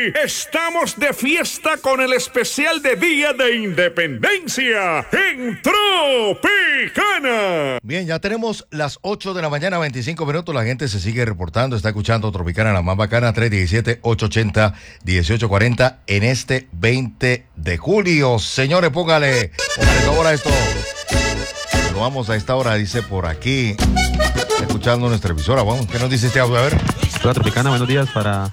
Estamos de fiesta con el especial de Día de Independencia en Tropicana. Bien, ya tenemos las 8 de la mañana, 25 minutos. La gente se sigue reportando, está escuchando Tropicana, la más bacana, 317-880-1840 en este 20 de julio. Señores, póngale favor a esto. Lo vamos a esta hora, dice por aquí, escuchando nuestra emisora. Vamos, ¿qué nos dice este audio? A ver. Hola Tropicana, buenos días para